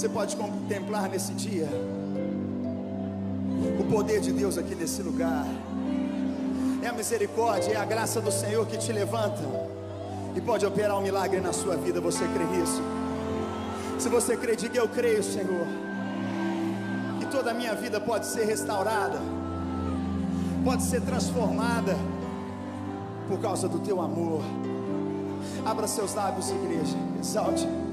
Você pode contemplar nesse dia o poder de Deus aqui nesse lugar. É a misericórdia, é a graça do Senhor que te levanta e pode operar um milagre na sua vida. Você crê nisso? Se você crê, diga: eu creio, Senhor, que toda a minha vida pode ser restaurada, pode ser transformada por causa do teu amor. Abra seus lábios, igreja, exalte.